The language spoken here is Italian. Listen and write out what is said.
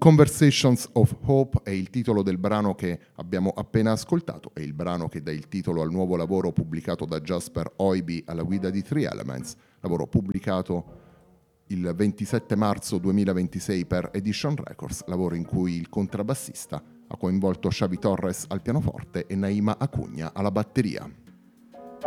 Conversations of Hope è il titolo del brano che abbiamo appena ascoltato, è il brano che dà il titolo al nuovo lavoro pubblicato da Jasper Oiby alla guida di Three Elements, lavoro pubblicato il 27 marzo 2026 per Edition Records, lavoro in cui il contrabbassista ha coinvolto Xavi Torres al pianoforte e Naima Acugna alla batteria.